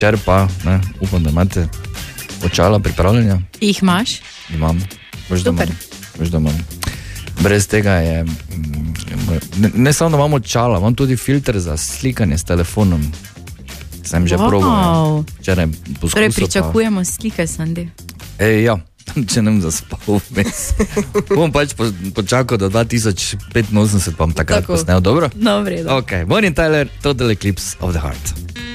Včeraj pa, ne, upam, da imate očala pripravljanja. Jih imaš? Imam. Super. Veš, da imam. Brez tega je... Ne samo, da imam očala, imam tudi filter za slikanje s telefonom. Sem že probal. Včeraj poskusil. Torej pričakujemo slike, Sandi. Ja, če nem zaspal vmes. Bom pač počakal do 2085, pa bom takrat posnel, dobro? No, v redu. Ok, Bonnie Tyler, Total Eclipse of the Heart.